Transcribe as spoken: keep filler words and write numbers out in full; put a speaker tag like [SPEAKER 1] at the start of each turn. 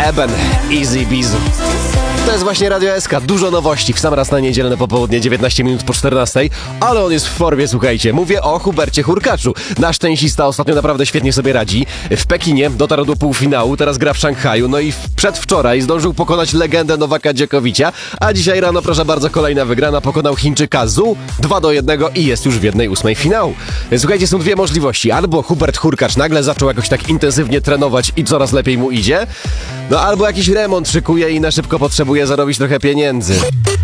[SPEAKER 1] Eben, Easy Bizu. To jest właśnie Radio S K. Dużo nowości w sam raz na niedzielne popołudnie, dziewiętnaście minut po czternastej, ale on jest w formie, słuchajcie. Mówię o Hubercie Hurkaczu. Nasz tenisista ostatnio naprawdę świetnie sobie radzi. W Pekinie dotarł do półfinału, teraz gra w Szanghaju, no i przedwczoraj zdążył pokonać legendę Nowaka Djokovicia, a dzisiaj rano, proszę bardzo, kolejna wygrana, pokonał Chińczyka Zhu dwa do jednego i jest już w jednej ósmej finału. Słuchajcie, są dwie możliwości. Albo Hubert Hurkacz nagle zaczął jakoś tak intensywnie trenować i coraz lepiej mu idzie, no albo jakiś remont szykuje i na szybko potrzebuje zarobić trochę pieniędzy.